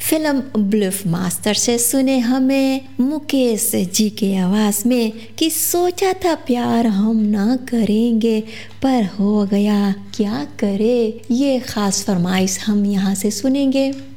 Film ब्लूफ master से सुने हमें मुकेश जी के आवाज में कि सोचा था प्यार हम ना करेंगे पर हो गया क्या करे, ये खास फरमाइश हम यहाँ से सुनेंगे।